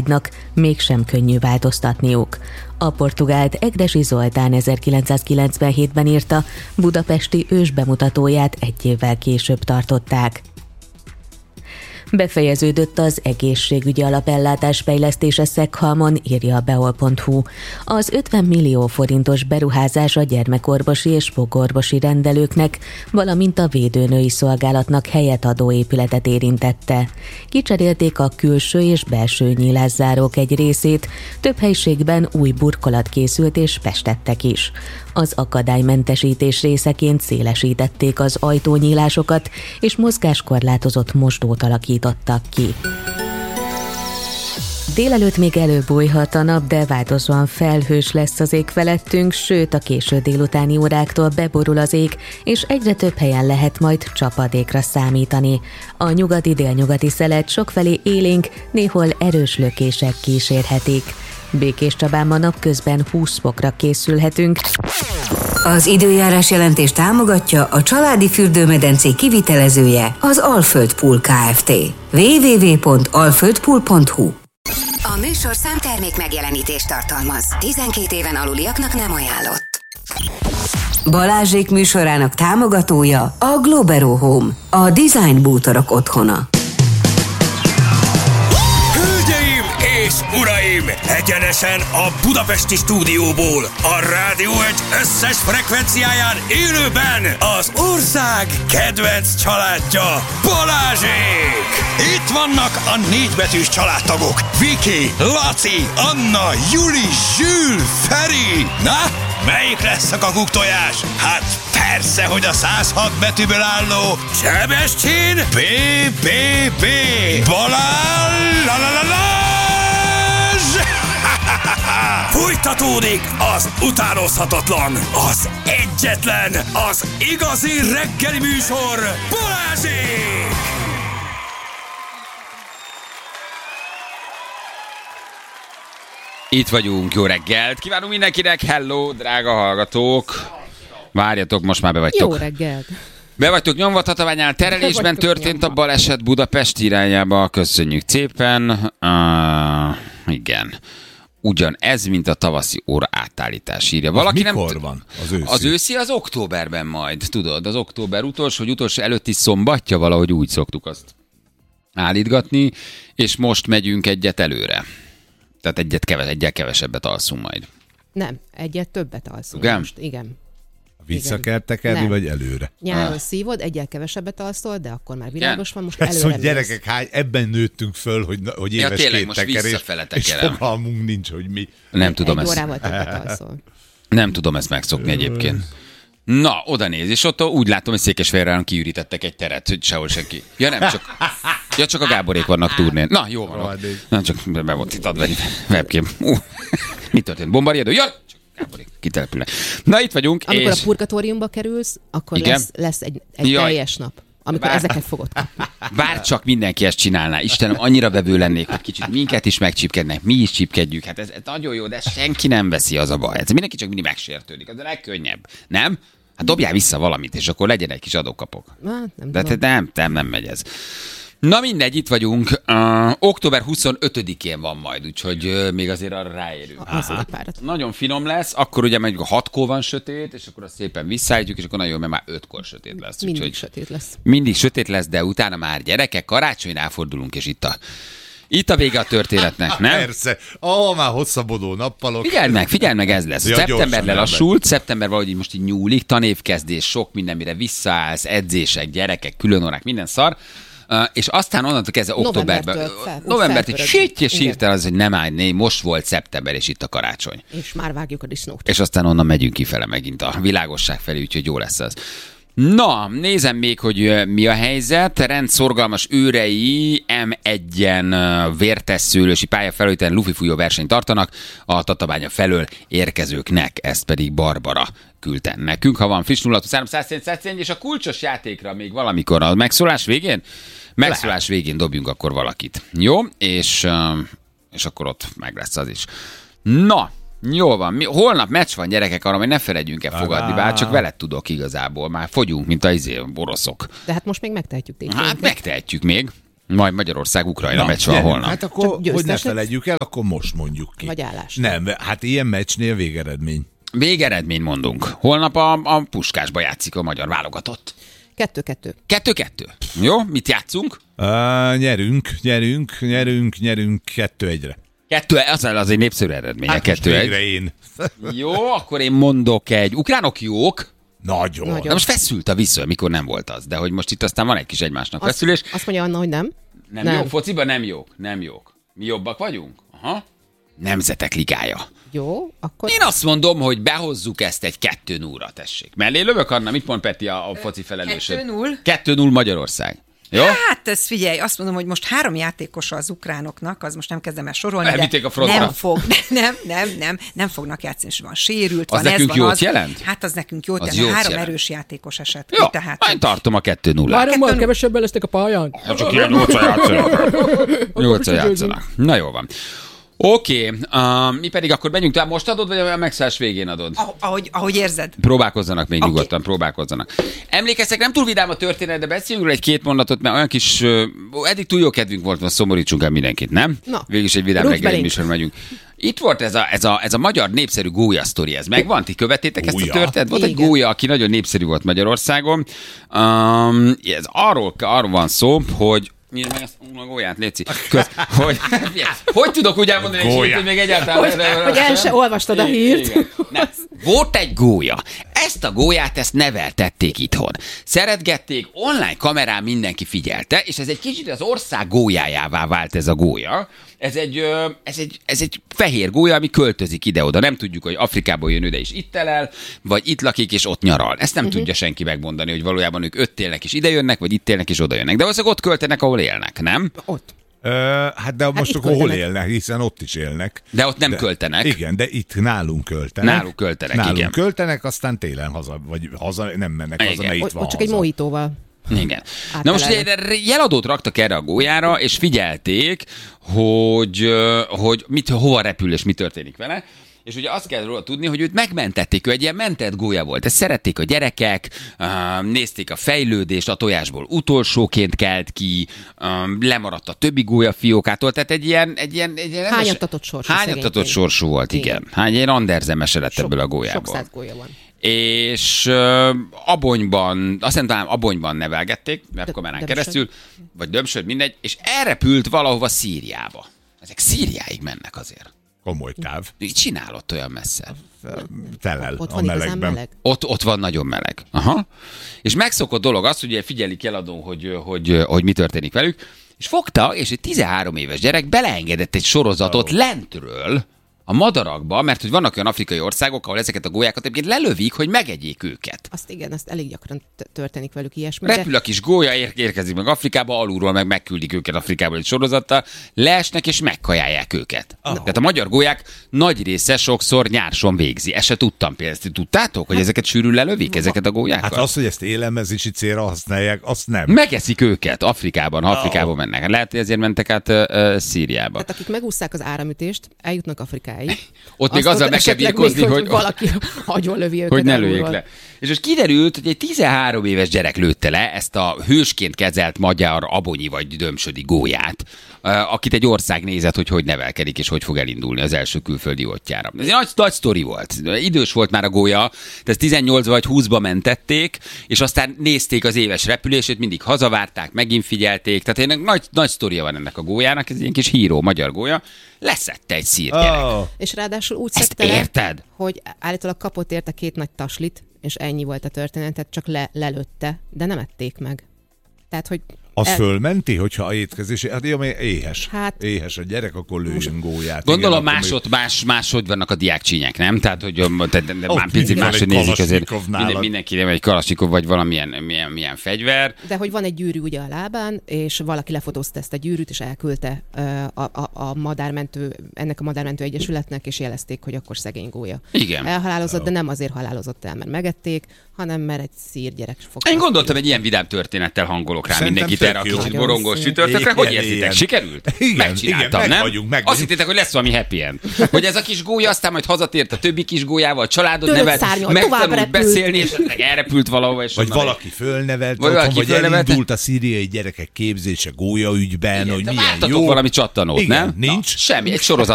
vágynak, mégsem könnyű változtatniuk. A portugált Egressy Zoltán 1997-ben írta, budapesti ősbemutatóját egy évvel később tartották. Befejeződött az egészségügyi alapellátás fejlesztése Szeghalmon, írja a beol.hu. Az 50 millió forintos beruházás a gyermekorvosi és fogorvosi rendelőknek, valamint a védőnői szolgálatnak helyet adó épületet érintette. Kicserélték a külső és belső nyílászárók egy részét, több helyiségben új burkolat készült és festettek is. Az akadálymentesítés részeként szélesítették az ajtónyílásokat, és mozgáskorlátozott mosdót alakítottak ki. Délelőtt még előbújhat a nap, de változóan felhős lesz az ég felettünk, sőt a késő délutáni óráktól beborul az ég, és egyre több helyen lehet majd csapadékra számítani. A nyugati-délnyugati szelet sokfelé élénk, néhol erős lökések kísérhetik. Békéscsabán ma napközben 20 fokra készülhetünk. Az időjárás jelentés támogatja a családi fürdőmedencé kivitelezője, az Alföld Pool Kft. www.alföldpool.hu. A műsorszám termék megjelenítést tartalmaz. 12 éven aluliaknak nem ajánlott. Balázsék műsorának támogatója a Globero Home, a design bútorok otthona. És uraim, egyenesen a budapesti stúdióból, a Rádió 1 összes frekvenciáján élőben az ország kedvenc családja, Balázsék! Itt vannak a 4 betűs családtagok, Viki, Laci, Anna, Juli, Zsül, Feri. Na, melyik lesz a kakuktojás? Hát persze, hogy a 106 betűből álló Sebestyén B. Balázs! Fújtatódik az utánozhatatlan, az egyetlen, az igazi reggeli műsor, Balázsék! Itt vagyunk, jó reggelt! Kívánunk mindenkinek, hello, drága hallgatók! Várjatok, most már be vagytok. Jó reggelt! Be vagytok nyomva, Tatabányán terelésben történt a baleset Budapest irányába, köszönjük szépen. Igen. Ugyan ez, mint a tavaszi óra átállítás, írja. Valaki mikor nem van az őszi? Az őszi az októberben majd, tudod, az október utolsó előtti szombatja, valahogy úgy szoktuk azt állítgatni, és most megyünk egyet előre. Tehát egyel kevesebbet alszunk majd. Nem, egyet többet alszunk. Igen? Most, igen. Vissza kell tekerni, vagy előre? Nyáron szívod, egyel kevesebbet alszol, de akkor már világos van, most előre. Ez, hogy gyerekek, ebben nőttünk föl, hogy éves tényleg, két most tekerés, visszafele és tekerem. fogalmunk nincs, hogy mi. Nem tudom egy ezt. órával többet alszol. Nem tudom ezt megszokni egyébként. Na, oda néz, és ott úgy látom, hogy Székesfehérváron kiürítettek egy teret, hogy sehol senki. Ja nem, csak a Gáborék vannak turnén. Na, jó van. Nem, csak be volt itt adva egy webcam. Mi történt? Bombariadó? Ja! Gáborék, kitelepülnek. Na, itt vagyunk. Amikor a purgatóriumba kerülsz, akkor lesz egy teljes nap, amikor ezeket fogod kapni. Bár csak mindenki ezt csinálná. Istenem, annyira vevő lennék, hogy kicsit minket is megcsipkednek, mi is csipkedjük. Hát ez nagyon jó, de senki nem veszi, az a baj. Ez mindenki csak mindig megsértődik. Az a legkönnyebb. Nem? Hát dobjál vissza valamit, és akkor legyen egy kis adókapok. Nem megy ez. Na mindegy, itt vagyunk. Október 25-én van majd, úgyhogy még azért arra ráérünk. Nagyon finom lesz, akkor ugye mondjuk a 6-kor van sötét, és akkor azt szépen visszaállítjuk, és akkor nagyon jó, mert már 5-kor sötét lesz. Mindig sötét lesz. Mindig sötét lesz, de utána már gyerekek, karácsonynál fordulunk, és itt a vége a történetnek, nem? Persze. Már hosszabbodó nappalok. Figyeld meg, ez lesz. Szeptember lelassult, szeptember valahogy most így nyúlik, tanévkezdés, sok minden, mire visszaállsz, edzések, gyerekek, különórák, minden szar. És aztán onnantól kezdve októberben, novembertől sütj és hirtelen az, hogy nem állj, most volt szeptember, és itt a karácsony. És már vágjuk a disznót. És aztán onnan megyünk kifele megint a világosság felé, úgyhogy jó lesz az. Na, nézem még, hogy mi a helyzet. Rendszorgalmas őrei M1-en vértesszőlősi pályafelújításon lufifújó versenyt tartanak a Tatabánya felől érkezőknek, ezt pedig Barbara küldte nekünk. Ha van friss 0-3 és a kulcsos játékra még valamikor a megszólás végén dobjunk akkor valakit. Jó? És akkor ott meg lesz az is. Na, jól van. Holnap meccs van, gyerekek, arra majd ne felejtjünk el fogadni, bár csak veled tudok igazából. Már fogyunk, mint a oroszok. De hát most még megtehetjük tényleg. Hát megtehetjük még. Majd Magyarország-Ukrajna meccs van holnap. Hát akkor, hogy ne felejtjük el, akkor most mondjuk ki. Vagy állás. Nem, hát ilyen meccsnél végeredmény. Végeredmény mondunk. Holnap a Puskásba játszik a magyar válogatott. 2-2. 2-2. Jó, mit játszunk? Nyerünk 2-1-re. Az egy népszerű eredmény, hát 2-1. Én. Jó, akkor én mondok egy. Ukránok jók. Nagyon. Na most feszült a viszony, mikor nem volt az. De hogy most itt aztán van egy kis egymásnak feszülés. Azt mondja Anna, hogy nem. Nem jók, fociban nem jók. Mi jobbak vagyunk? Aha. Nemzetek ligája. Jó, akkor... Én azt mondom, hogy behozzuk ezt egy 2-0-ra, tessék. Mellé lövök, Anna, mit mond Peti a foci felelősöd? 2-0. 2-0 Magyarország. Jó? Hát ez figyelj, azt mondom, hogy most 3 játékos az ukránoknak, az most nem kezdem el sorolni, Elvitték a frontra. nem fognak játszani, és van sérült, az van nekünk ez, van jót az. jelent? Hát az nekünk jót az jelent, 3 jelent. erős játékos esett. Jó, tehát én tartom a 2-0-át. 3-mal kevesebben lesznek a pályán. Csak ilyen 8-al játszanak. Na jó van. Oké, mi pedig akkor menjünk tovább. Most adod, vagy a megszállás végén adod? Ahogy érzed. Próbálkozzanak még nyugodtan, próbálkozzanak. Emlékeztek, nem túl vidám a történet, de beszéljünk róla 2 mondatot, mert olyan kis, eddig túl jó kedvünk volt, most szomorítsunk el mindenkit, nem? Na, végülis egy vidám reggeli műsor megyünk. Itt volt ez a magyar népszerű gólya sztori, ez megvan? Ti követétek ezt a történetet? Volt egy gólya, aki nagyon népszerű volt Magyarországon. Ez arról van szó, hogy nyíld meg ezt a gólyát, léci. Hogy tudok úgy elmondani, hogy még egyáltalán... Hogy el se olvastad a hírt. Nem. Volt egy gólya. Ezt a gólyát, ezt neveltették itthon. Szeretgették, online kamerán mindenki figyelte, és ez egy kicsit az ország gólyájává vált ez a gólya. Ez egy fehér gólya, ami költözik ide-oda. Nem tudjuk, hogy Afrikából jön ide és itt elel, vagy itt lakik és ott nyaral. Ezt nem tudja senki megmondani, hogy valójában ők ott élnek és ide jönnek, vagy itt élnek és oda jönnek. De valószínűleg ott költenek, ahol élnek, nem? Ott. Hát most akkor hol élnek, hiszen ott is élnek. De ott nem költenek. Igen, de itt nálunk költenek. Nálunk költenek, aztán télen haza, nem mennek haza, mert itt van ott csak egy mojitóval. Igen. Na most ugye jeladót raktak erre a gólyára, és figyelték, hogy hova repül és mi történik vele. És ugye azt kell róla tudni, hogy őt megmentették, ő egy ilyen mentett gólya volt. Ezt szerették a gyerekek, nézték a fejlődést, a tojásból utolsóként kelt ki, lemaradt a többi gólyafiókától, tehát egy ilyen hányattatott sorsú volt, igen. Hány ilyen Andersen mese lett ebből a gólyából. Sok száz gólya van. És Abonyban, azt hiszem talán Abonyban nevelgették, webkamerán keresztül, vagy Dömsöd, mindegy, és elrepült valahova Szíriába. Ezek Szíriáig mennek azért. Komoly táv. Így csinálott olyan messze. Telel ott a van melegben. meleg. Ott van nagyon meleg. Aha. És megszokott dolog az, hogy figyelik eladón, hogy mi történik velük, és fogta, és egy 13 éves gyerek beleengedett egy sorozatot lentről a madarakba, mert hogy vannak olyan afrikai országok, ahol ezeket a gólyákat egyébként lelövik, hogy megegyék őket. Azt elég gyakran történik velük ilyesmi. Repül a kis gólya, érkezik meg Afrikába, alulról megküldik őket Afrikából egy sorozattal, leesnek és megkajálják őket. Tehát a magyar gólyák nagy része sokszor nyárson végzi. Ezt se tudtam például. Tudtátok, hogy ezeket sűrűn lelövik, ezeket a gólyákat? Hát az, hogy ezt élelmezési célra használják, azt nem. Megeszik őket Afrikában, ha Afrikába mennek. Lehet, hogy ezért mentek át Szíriába. Tehát akik megúszszák az áramütést, eljutnak Afrikáig. Ott még azzal meg kell birkózni, hogy valaki agyonlövi őket. Hogy ne lőjék le. És most kiderült, hogy egy 13 éves gyerek lőtte le ezt a hősként kezelt magyar abonyi vagy dömsödi gólyát, akit egy ország nézett, hogy nevelkedik és hogy fog elindulni az első külföldi útjára. Ez egy nagy sztori volt. Idős volt már a gólya, tehát 18 vagy 20-ba mentették, és aztán nézték az éves repülését, mindig hazavárták, megint figyelték. Tehát ennek nagy sztoria van ennek a gólyának, ez egy ilyen kis híró magyar gólya. Leszette egy szír gyerek. És ráadásul úgy ezt szedte érted? Hogy állítólag kapott érte 2 nagy taslit, és ennyi volt a történet, tehát csak lelőtte, de nem ették meg. Tehát, hogy az fölmenti, hogyha étkezés, hát jó, éhes. Hát, éhes a gyerek, akkor lőjön gólyát. Gondolom máshogy vannak a diákcsínyek, nem? Tehát, hogy már picit máshogy nézik azért. Mindenki nem egy kalasnyikov, vagy valamilyen fegyver. De hogy van egy gyűrű ugye a lábán, és valaki lefotózta ezt a gyűrűt, és elküldte ennek a madármentő egyesületnek, és jelezték, hogy akkor szegény gólya. Igen. Elhalálozott, de nem azért halálozott el, mert megették, hanem mert egy szír gyerek fogta. Én gondoltam, egy ilyen vidám történettel hangolok rá mindenkit erre a kicsit borongós csütörtökre. Hogy érzitek? Sikerült? Megcsináltam, nem? Azt hittétek, hogy lesz valami happy end. Hogy ez a kis gólya aztán majd hazatért a többi kis gólyával, a családod nevelt, megtanult beszélni, és elrepült valahova. Vagy valaki fölnevelte, vagy elindult a szíriai gyerekek képzése gólya ügyben, hogy milyen jó. Valami csattanót, nem? Nincs. Semmi, egy sorozat